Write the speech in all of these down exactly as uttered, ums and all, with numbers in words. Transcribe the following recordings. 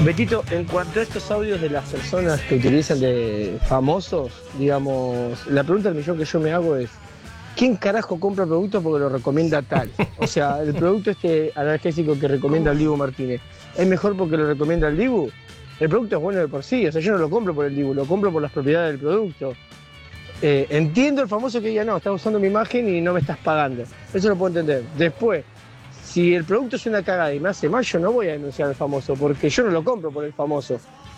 Betito, en cuanto a estos audios de las personas que utilizan de famosos, digamos, la pregunta del millón que yo me hago es, ¿quién carajo compra productos porque lo recomienda tal? O sea, el producto este analgésico que recomienda el Dibu Martínez, ¿es mejor porque lo recomienda el Dibu? El producto es bueno de por sí, o sea, yo no lo compro por el Dibu, lo compro por las propiedades del producto. Eh, entiendo el famoso que diga, no, estás usando mi imagen y no me estás pagando. Eso lo puedo entender. Después, si el producto es una cagada y me hace mal, yo no voy a denunciar al famoso, porque yo no lo compro por el famoso.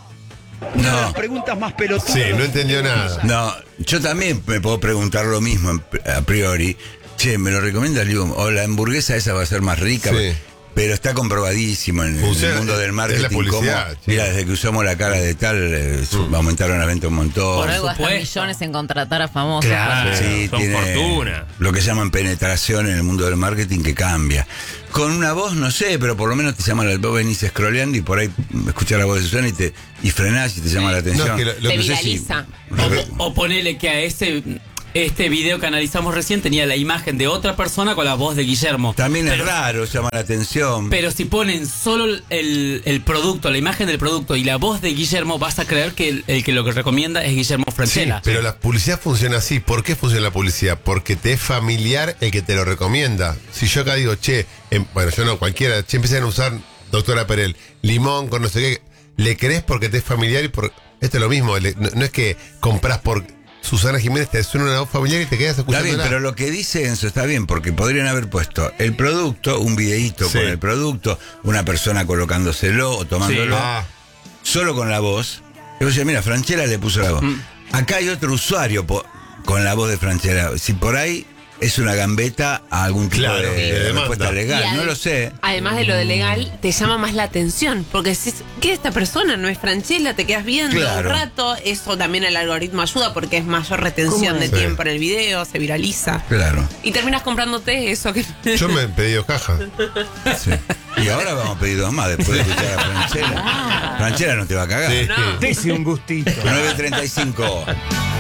Una de las No, preguntas más pelotudas. Sí, no entendió nada. no, yo también me puedo preguntar lo mismo a priori. Che, me lo recomienda el Dibu, o la hamburguesa esa va a ser más rica. Sí. Pero está comprobadísimo en Funciona, el mundo del es marketing. la publicidad, Cómo, sí. mira, desde que usamos la cara de tal, eh, Mm. aumentaron la venta un montón. Por algo gastan supuesto. millones en contratar a famosos. Claro. Sí, son tiene fortuna. lo que llaman penetración en el mundo del marketing que cambia. Con una voz, no sé, pero por lo menos te llama la vos venís scrolleando y por ahí escuchás la voz de Susana y te y frenás y te llama la atención. No, es que lo- lo Te que sé si- viraliza. O, o ponele que a ese este video que analizamos recién tenía la imagen de otra persona con la voz de Guillermo. También pero, es raro, llama la atención. Pero si ponen solo el, el producto, la imagen del producto y la voz de Guillermo, vas a creer que el, el que lo que recomienda es Guillermo Sí, Francella. pero la publicidad funciona así. ¿Por qué funciona la publicidad? Porque te es familiar el que te lo recomienda. Si yo acá digo, che, em, bueno, yo no, cualquiera, che, empiezan a usar, doctora Perel, limón con no sé qué, le crees porque te es familiar y por... Esto es lo mismo, le- no, no es que compras por... Susana Jiménez te suena una voz familiar y te quedas Está escuchando. bien, pero lo que dice Enzo está bien, porque podrían haber puesto el producto, un videíto Sí. con el producto, una persona colocándoselo o tomándolo, Ah, solo con la voz. Y vos decís, mira, Franchella le puso la voz. Acá hay otro usuario po- con la voz de Franchella. Si por ahí es una gambeta a algún tipo Claro, de, de de demanda. respuesta Y legal, ade- no lo sé. Además de lo de legal, te llama más la atención. Porque si ¿qué esta persona no es Franchella? Te quedas viendo Claro. un rato. Eso también el algoritmo ayuda porque es mayor retención ¿Cómo de es? tiempo en el video, se viraliza. Claro. Y terminas comprándote eso que. yo me he pedido caja. Sí. Y ahora vamos a pedir dos más después de escuchar a Franchella. Franchella no te va a cagar. Sí. No. Dese un gustito. nueve treinta y cinco